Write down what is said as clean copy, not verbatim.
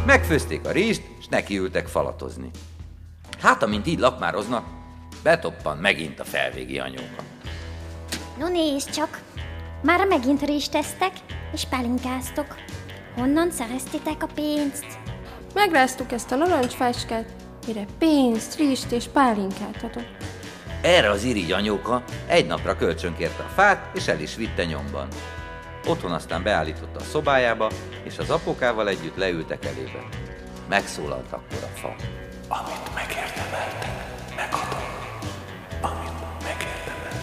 Megfőzték a rizst, és nekiültek falatozni. Hát, amint így lakmároznak, betoppan megint a felvégi anyóka. No nézd csak, már megint rizsteztek, és pálinkáztok. Honnan szereztétek a pénzt? Megráztuk ezt a narancsfácskát, mire pénzt, rizst és pálinkát adott. Erre az irigy anyóka egy napra kölcsönkérte a fát, és el is vitte nyomban. Otthon aztán beállította a szobájába, és az apukával együtt leültek elébe. Megszólalt akkor a fa. Amit megérdemeltem.